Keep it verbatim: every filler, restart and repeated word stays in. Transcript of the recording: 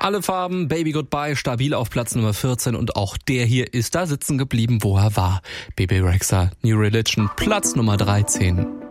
Alle Farben, Baby Goodbye, stabil auf Platz Nummer vierzehn und auch der hier ist da sitzen geblieben, wo er war. Bebe Rexha, New Religion, Platz Nummer dreizehn.